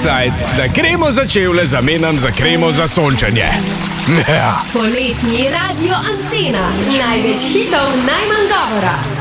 cajt, da kremo za čevlje zamenjam za kremo za sončenje. Poletni Radio Antena. Največ hitov, najmanj govora.